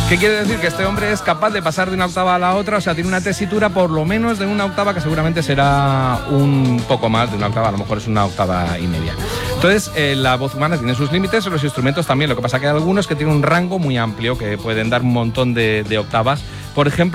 ¿Qué quiere decir? Que este hombre es capaz de pasar de una octava a la otra, o sea, tiene una tesitura por lo menos de una octava, que seguramente será un poco más de una octava, a lo mejor es una octava y media. Entonces, la voz humana tiene sus límites, los instrumentos también, lo que pasa que hay algunos que tienen un rango muy amplio, que pueden dar un montón de octavas. Por ejemplo,